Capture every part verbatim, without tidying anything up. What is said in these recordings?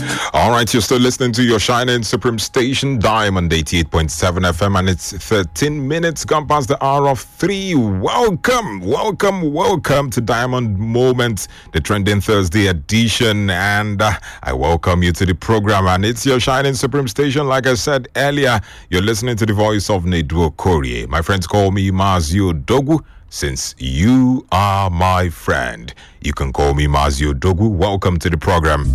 All right, you're still listening to your shining supreme station, Diamond eighty-eight point seven F M, and it's thirteen minutes gone past the hour of three. Welcome, welcome, welcome to Diamond Moments, the trending Thursday edition, and uh, I welcome you to the program. And it's your shining supreme station. Like I said earlier, you're listening to the voice of Nedu Okorie. My friends call me Mazio Dogu. Since you are my friend, you can call me Mazio Dogu. Welcome to the program.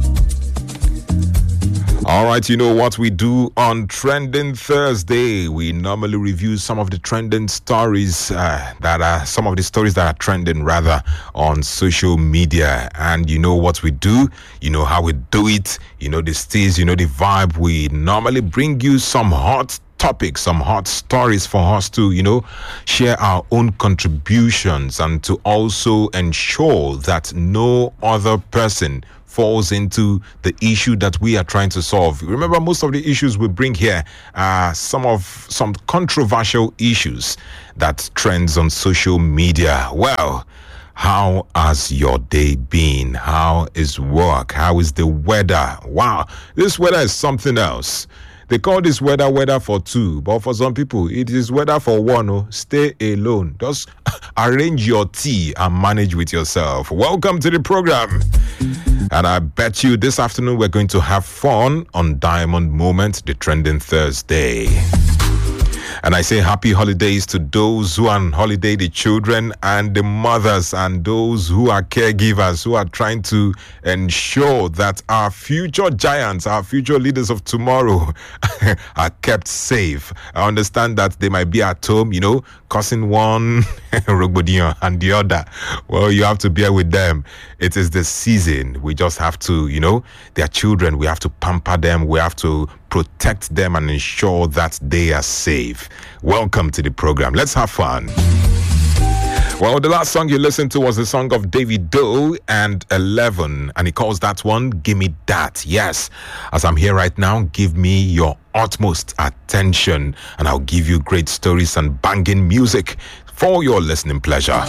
All right, you know what we do on Trending Thursday? We normally review some of the trending stories uh, that are, some of the stories that are trending rather on social media. And you know what we do? You know how we do it. You know the steez, you know the vibe. We normally bring you some hot topics, some hot stories for us to, you know, share our own contributions and to also ensure that no other person falls into the issue that we are trying to solve. Remember, most of the issues we bring here are some of some controversial issues that trends on social media. Well, how has your day been? How is work? How is the weather? Wow, this weather is something else. They call this weather weather for two, but for some people, it is weather for one. Oh, stay alone. Just arrange your tea and manage with yourself. Welcome to the program. And I bet you this afternoon we're going to have fun on Diamond Moment, the trending Thursday. And I say happy holidays to those who are on holiday, the children and the mothers, and those who are caregivers who are trying to ensure that our future giants, our future leaders of tomorrow are kept safe. I understand that they might be at home, you know, causing one and the other. Well, you have to bear with them. It is the season. We just have to, you know, their children, we have to pamper them. We have to protect them and ensure that they are safe. Welcome to the program. Let's have fun. Well, the last song you listened to was the song of Davido and Eleven, and he calls that one Gimme That. Yes, as I'm here right now, give me your utmost attention and I'll give you great stories and banging music for your listening pleasure.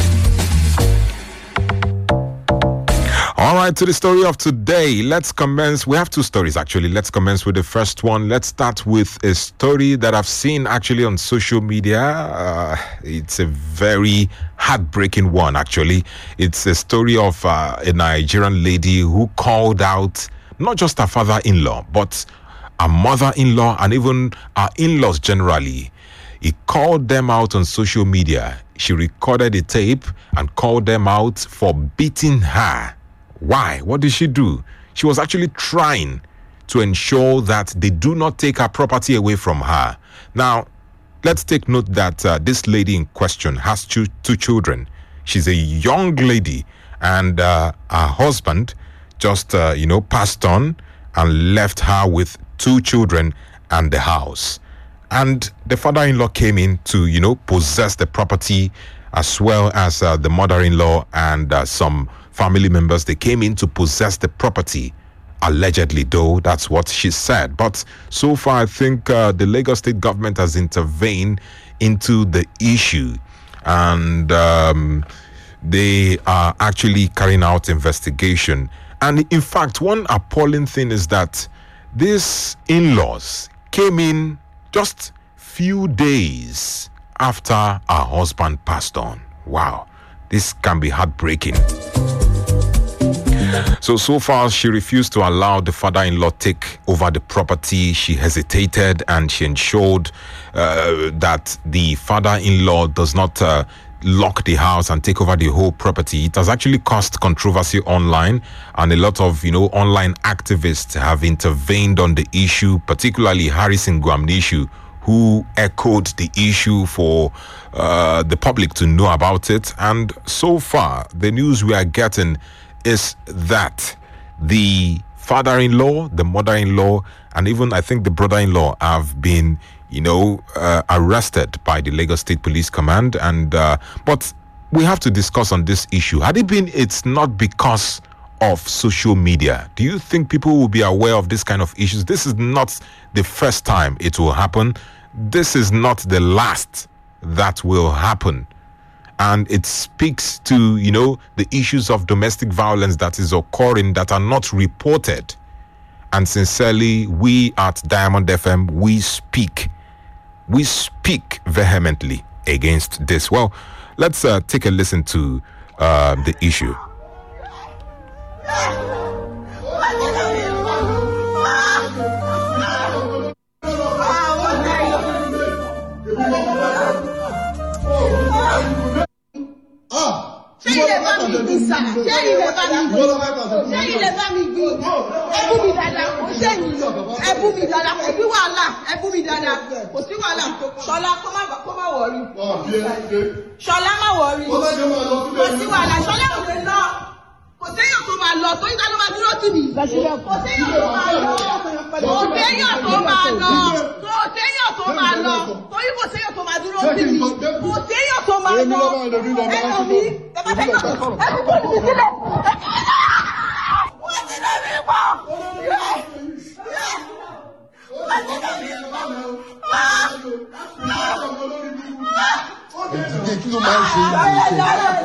All right, to the story of today. Let's commence. We have two stories, actually. Let's commence with the first one. Let's start with a story that I've seen actually on social media. Uh, it's a very heartbreaking one, actually. It's a story of uh, a Nigerian lady who called out not just her father-in-law, but her mother-in-law and even her in-laws generally. He called them out on social media. She recorded a tape and called them out for beating her. Why? What did she do? She was actually trying to ensure that they do not take her property away from her. Now, let's take note that uh, this lady in question has two, two children. She's a young lady, and uh, her husband just, uh, you know, passed on and left her with two children and the house. And the father-in-law came in to, you know, possess the property, as well as uh, the mother-in-law and uh, some family members. They came in to possess the property, allegedly, though that's what she said. But so far, I think uh, the Lagos State government has intervened into the issue, and um, they are actually carrying out investigation. And in fact, one appalling thing is that these in-laws came in just few days after her husband passed on. Wow, this can be heartbreaking. So, so far, she refused to allow the father-in-law take over the property. She hesitated and she ensured uh, that the father-in-law does not uh, lock the house and take over the whole property. It has actually caused controversy online, and a lot of, you know, online activists have intervened on the issue, particularly Harrison Gwamnishu, who echoed the issue for uh, the public to know about it. And so far, the news we are getting is that the father-in-law, the mother-in-law, and even I think the brother-in-law have been, you know, uh, arrested by the Lagos State Police Command. And uh, but we have to discuss on this issue. Had it been, it's not because of social media. Do you think people will be aware of this kind of issues? This is not the first time it will happen. This is not the last that will happen. And it speaks to, you know, the issues of domestic violence that is occurring that are not reported. and sincerely, we at Diamond F M, we speak. We speak vehemently against this. Well, let's uh, take a listen to uh, the issue. Ṣé ilé bá mi gbin sá? Ṣé ilé bá mi gbin? Ṣé ilé bá mi gbin? Ẹbú mi dáadáa, kò sẹ́yìn. Ẹbú mi dáadáa, kò sí wàhálà. Ẹbú mi dáadáa, kò sí wàhálà. Ṣọlá kó má kó má wọrí. Ṣọlá má wọrí. Kò sí wàhálà. Ṣọlá ò lè lọ. Kò séyàn tó máa lọ, tó ìdájọ́ máa dúró tì mí. Kò séyàn tó máa lọ. Kò séyàn tó máa lọ. Kò séyàn tó máa lọ. Torí kò séyàn tó máa dúró tì mí. Kò séyàn tó máa lọ. Ẹ̀rọ mi, ẹ bá fẹ́ yàn. Ẹ fi bọ́ọ̀lù mi sílẹ̀. Wọ́n ti lè rí pọ̀. Wọ́n ti lè rí pọ̀. Kí ló máa ń ṣe?